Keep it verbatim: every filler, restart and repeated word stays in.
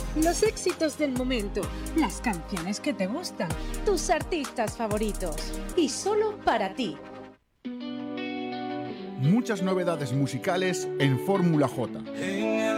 Los éxitos del momento, las canciones que te gustan, tus artistas favoritos y solo para ti. Muchas novedades musicales en Fórmula J.